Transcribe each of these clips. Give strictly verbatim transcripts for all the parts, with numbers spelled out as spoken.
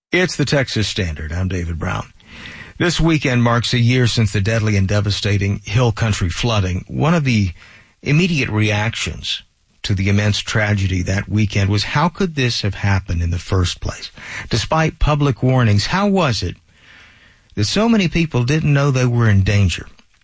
It's the Texas Standard. I'm David Brown. This weekend marks a year since the deadly and devastating Hill Country flooding. One of the immediate reactions to the immense tragedy that weekend was, how could this have happened in the first place? Despite public warnings, how was it that so many people didn't know they were in danger?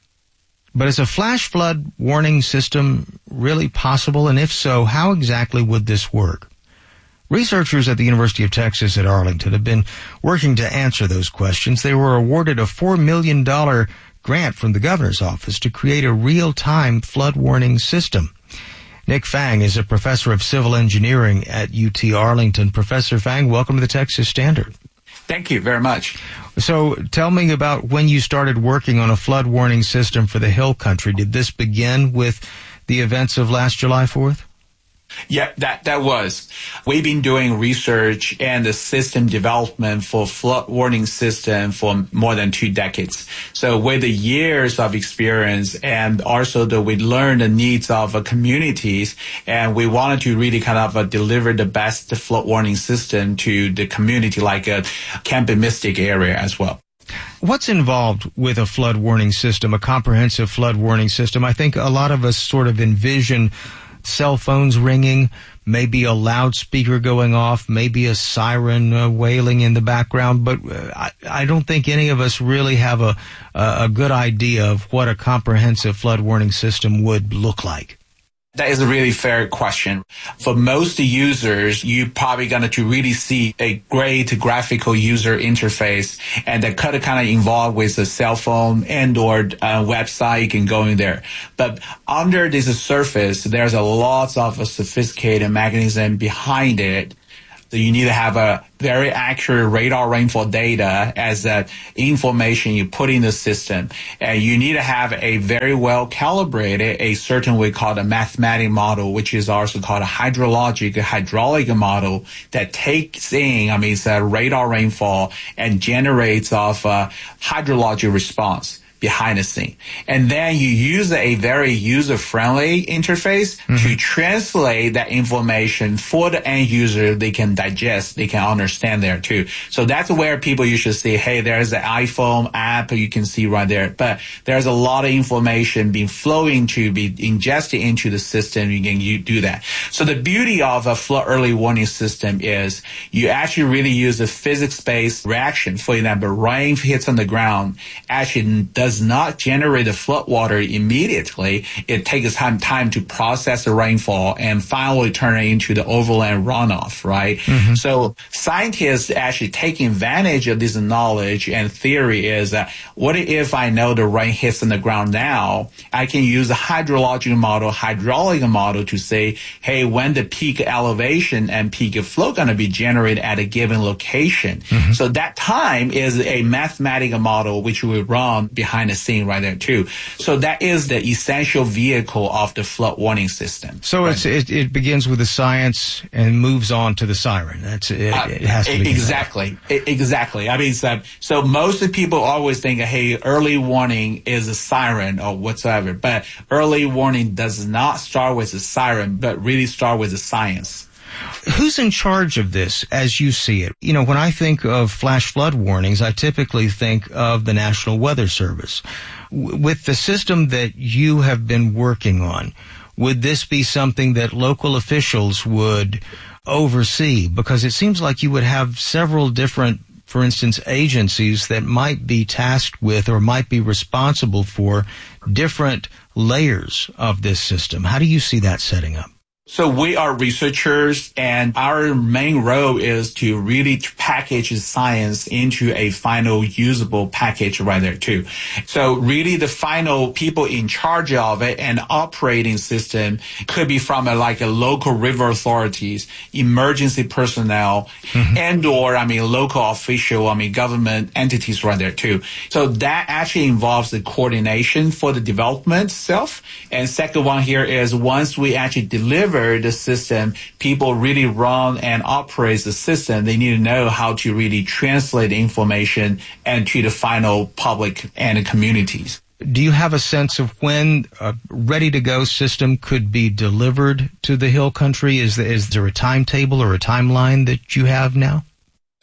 But is a flash flood warning system really possible? And if so, how exactly would this work? Researchers at the University of Texas at Arlington have been working to answer those questions. They were awarded a four million dollars grant from the governor's office to create a real-time flood warning system. Nick Fang is a professor of civil engineering at U T Arlington. Professor Fang, welcome to the Texas Standard. Thank you very much. So tell me about when you started working on a flood warning system for the Hill Country. Did this begin with the events of last July fourth? Yeah, that, that was. We've been doing research and the system development for flood warning system for more than two decades. So with the years of experience and also that we learned the needs of uh, communities, and we wanted to really kind of uh, deliver the best flood warning system to the community like uh, Camp Mystic area as well. What's involved with a flood warning system, a comprehensive flood warning system? I think a lot of us sort of envision cell phones ringing, maybe a loudspeaker going off, maybe a siren uh, wailing in the background, but uh, I, I don't think any of us really have a, a good idea of what a comprehensive flood warning system would look like. That is a really fair question. For most users, you're probably going to really see a great graphical user interface, and that could kind of involved with a cell phone and or uh, website. You can go in there. But under this surface, there's a lot of a sophisticated mechanism behind it. So you need to have a very accurate radar rainfall data as that information you put in the system. And you need to have a very well calibrated, a certain we call a mathematic model, which is also called a hydrologic, hydraulic model that takes in, I mean, it's a radar rainfall and generates of a hydrologic response behind the scene. And then you use a very user-friendly interface mm-hmm. to translate that information for the end user. They can digest, they can understand there too. So that's where people usually say, hey, there's an iPhone app you can see right there. But there's a lot of information being flowing to be ingested into the system. You can you do that. So the beauty of a flood early warning system is you actually really use a physics-based reaction. For example, rain hits on the ground, actually does does not generate the flood water immediately. It takes time, time to process the rainfall and finally turn it into the overland runoff, right? Mm-hmm. So scientists actually take advantage of this knowledge, and theory is that what if I know the rain hits on the ground now, I can use a hydrologic model, hydraulic model to say, hey, when the peak elevation and peak flow going to be generated at a given location. Mm-hmm. So that time is a mathematical model which we run behind the scene right there too. So that is the essential vehicle of the flood warning system. So right? it's, it, it begins with the science and moves on to the siren. That's it. Uh, it has to be exactly, it, exactly. I mean, so, so most of the people always think, hey, early warning is a siren or whatsoever. But early warning does not start with a siren, but really start with the science. Who's in charge of this as you see it? You know, when I think of flash flood warnings, I typically think of the National Weather Service. W- with the system that you have been working on, would this be something that local officials would oversee? Because it seems like you would have several different, for instance, agencies that might be tasked with or might be responsible for different layers of this system. How do you see that setting up? So we are researchers, and our main role is to really package science into a final usable package right there too. So really the final people in charge of it and operating system could be from a, like a local river authorities, emergency personnel, mm-hmm. and or, I mean, local official, I mean, government entities right there too. So that actually involves the coordination for the development itself. And second one here is once we actually deliver the system, people really run and operate the system. They need to know how to really translate the information and to the final public and communities. Do you have a sense of when a ready-to-go system could be delivered to the Hill Country? Is there, is there a timetable or a timeline that you have now?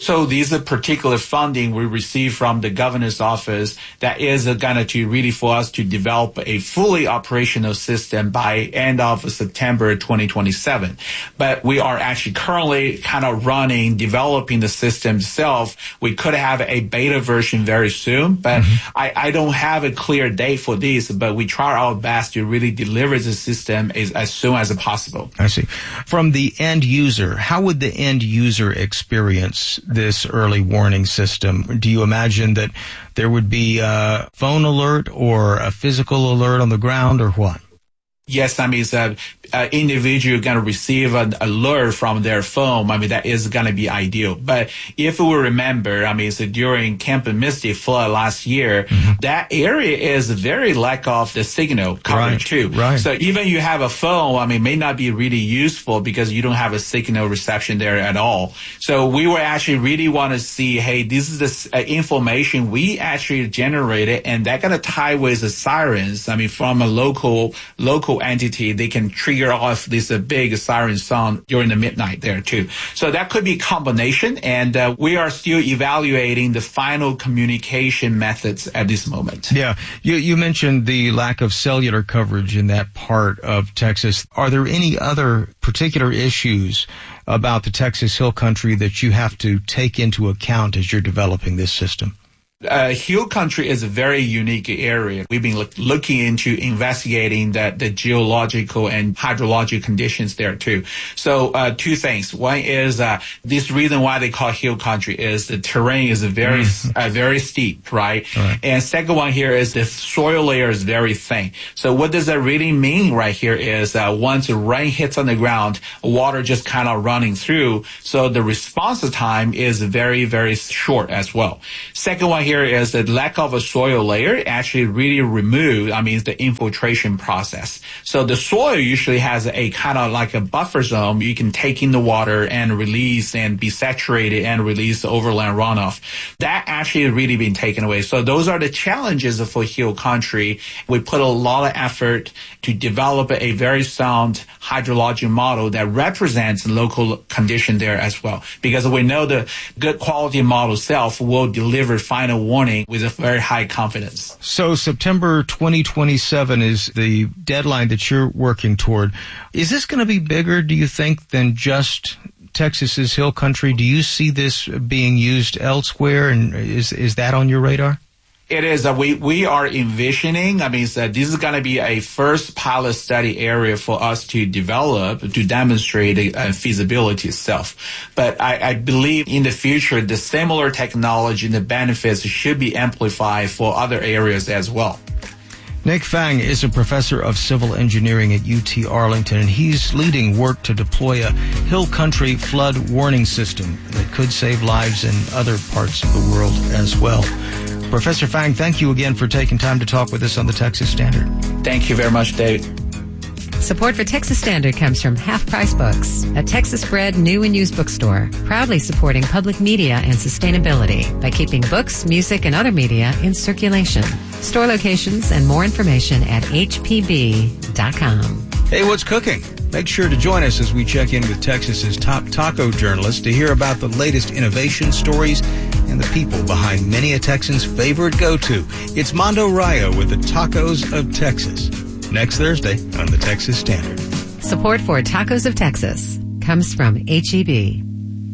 So these are particular funding we receive from the governor's office that is going to really for us to develop a fully operational system by end of September twenty twenty-seven. But we are actually currently kind of running, developing the system itself. We could have a beta version very soon, but mm-hmm. I, I don't have a clear date for this, but we try our best to really deliver the system as, as soon as possible. I see. From the end user, how would the end user experience this early warning system? Do you imagine that there would be a phone alert or a physical alert on the ground or what? Yes, I mean, it's a, a individual going to receive an alert from their phone. I mean, that is going to be ideal. But if we remember, I mean, so during Camp Mystic flood last year, mm-hmm. that area is very lack of the signal coverage right, too. Right. So even you have a phone, I mean, may not be really useful because you don't have a signal reception there at all. So we were actually really want to see, hey, this is the uh, information we actually generated, and that going to tie with the sirens. I mean, from a local local entity, they can trigger off this uh, big siren sound during the midnight there too. So that could be a combination, and uh, we are still evaluating the final communication methods at this moment. Yeah, you, you mentioned the lack of cellular coverage in that part of Texas. Are there any other particular issues about the Texas Hill Country that you have to take into account as you're developing this system? Uh, Hill Country is a very unique area. We've been look, looking into investigating the, the geological and hydrologic conditions there too. So uh, two things. One is uh, this reason why they call Hill Country is the terrain is very mm-hmm. uh, very steep, right? right? And second one here is the soil layer is very thin. So what does that really mean right here is uh, once the rain hits on the ground, water just kind of running through. So the response time is very, very short as well. Second one here is the lack of a soil layer actually really remove, I mean, the infiltration process. So the soil usually has a kind of like a buffer zone. You can take in the water and release and be saturated and release the overland runoff. That actually really been taken away. So those are the challenges for Hill Country. We put a lot of effort to develop a very sound hydrologic model that represents local condition there as well. Because we know the good quality model itself will deliver final warning with a very high confidence. So September twenty twenty-seven is the deadline that you're working toward. Is this going to be bigger, do you think, than just Texas's Hill Country? Do you see this being used elsewhere, and is is that on your radar? It is. Uh, we, we are envisioning, I mean, uh, this is going to be a first pilot study area for us to develop, to demonstrate the uh, feasibility itself. But I, I believe in the future, the similar technology and the benefits should be amplified for other areas as well. Nick Fang is a professor of civil engineering at U T Arlington, and he's leading work to deploy a Hill Country flood warning system that could save lives in other parts of the world as well. Professor Fang, thank you again for taking time to talk with us on the Texas Standard. Thank you very much, Dave. Support for Texas Standard comes from Half Price Books, a Texas-bred new and used bookstore, proudly supporting public media and sustainability by keeping books, music, and other media in circulation. Store locations and more information at h p b dot com. Hey, what's cooking? Make sure to join us as we check in with Texas's top taco journalists to hear about the latest innovation stories and the people behind many a Texan's favorite go-to. It's Mondo Raya with the Tacos of Texas. Next Thursday on the Texas Standard. Support for Tacos of Texas comes from H E B.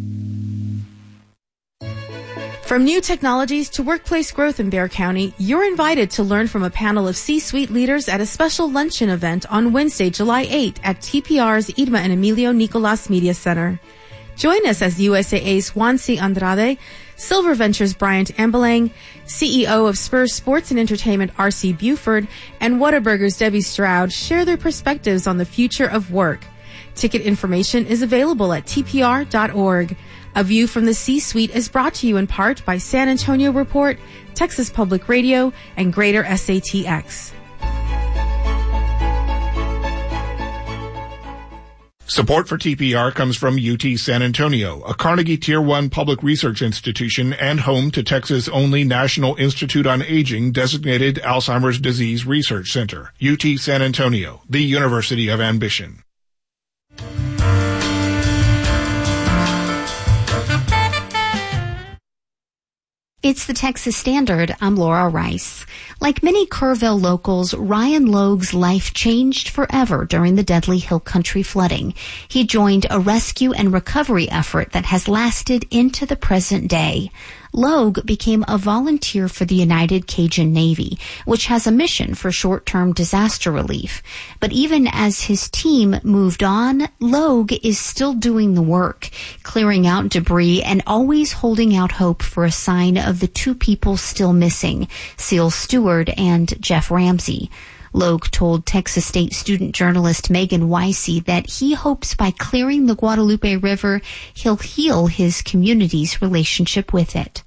From new technologies to workplace growth in Bexar County, you're invited to learn from a panel of C-suite leaders at a special luncheon event on Wednesday, July eighth at T P R's Irma and Emilio Nicolas Media Center. Join us as U S A A's Juan C. Andrade, Silver Ventures' Bryant Ambelang, C E O of Spurs Sports and Entertainment R C Buford, and Whataburger's Debbie Stroud share their perspectives on the future of work. Ticket information is available at T P R dot org. A View from the C-Suite is brought to you in part by San Antonio Report, Texas Public Radio, and Greater S A T X. Support for T P R comes from U T San Antonio, a Carnegie Tier one public research institution and home to Texas' only National Institute on Aging designated Alzheimer's Disease Research Center. U T San Antonio, the University of Ambition. It's the Texas Standard. I'm Laura Rice. Like many Kerrville locals, Ryan Logue's life changed forever during the deadly Hill Country flooding. He joined a rescue and recovery effort that has lasted into the present day. Logue became a volunteer for the United Cajun Navy, which has a mission for short-term disaster relief. But even as his team moved on, Logue is still doing the work, clearing out debris and always holding out hope for a sign of the two people still missing, Seal Stewart and Jeff Ramsey. Logue told Texas State student journalist Megan Weissy that he hopes by clearing the Guadalupe River, he'll heal his community's relationship with it.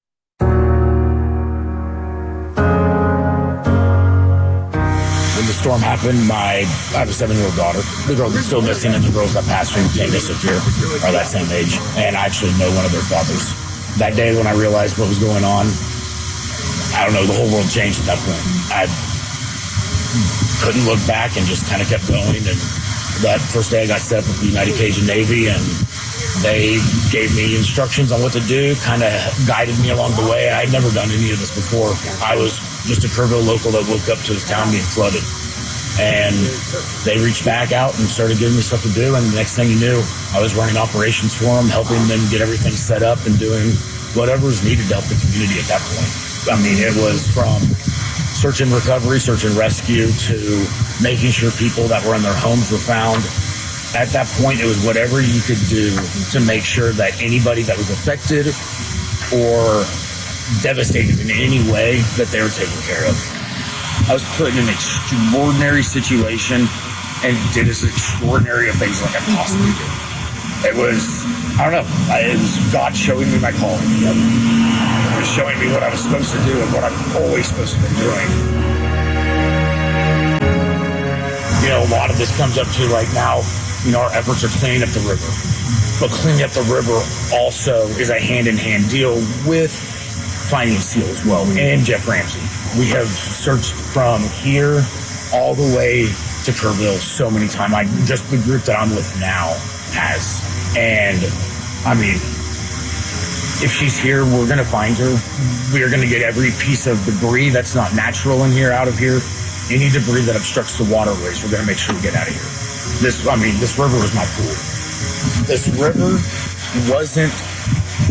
When the storm happened, my I have a seven-year-old daughter. The girl that's still missing and the girls that passed through came disappear are that same age, and I actually know one of their fathers. That day when I realized what was going on, I don't know, the whole world changed at that point. I couldn't look back and just kind of kept going. And that first day I got set up with the United Cajun Navy, and they gave me instructions on what to do, kind of guided me along the way. I'd never done any of this before. I was just a Kerrville local that woke up to his town being flooded. And they reached back out and started giving me stuff to do. And the next thing you knew, I was running operations for them, helping them get everything set up and doing whatever was needed to help the community at that point. I mean, it was from search and recovery, search and rescue, to making sure people that were in their homes were found. At that point, it was whatever you could do to make sure that anybody that was affected or devastated in any way, that they were taken care of. I was put in an extraordinary situation and did as extraordinary of things like I possibly did. It was, I don't know, it was God showing me my calling. It was showing me what I was supposed to do and what I'm always supposed to be doing. You know, a lot of this comes up to, like, now, you know, our efforts are cleaning up the river. But cleaning up the river also is a hand-in-hand deal with finding Seal as well, and Jeff Ramsey. We have searched from here all the way to Kerrville so many times. I, just the group that I'm with now has. And, I mean, if she's here, we're going to find her. We're going to get every piece of debris that's not natural in here out of here. Any debris that obstructs the waterways, we're going to make sure we get out of here. This, I mean, this river was my pool. This river wasn't